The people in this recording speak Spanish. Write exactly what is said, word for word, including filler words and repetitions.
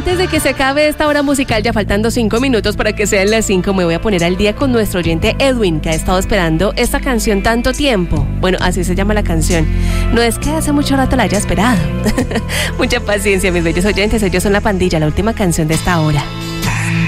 antes de que se acabe esta hora musical, ya faltando cinco minutos para que sean las cinco, me voy a poner al día con nuestro oyente Edwin, que ha estado esperando esta canción tanto tiempo. Bueno, así se llama la canción. No es que hace mucho rato la haya esperado. Mucha paciencia, mis bellos oyentes. Ellos son La Pandilla, la última canción de esta hora.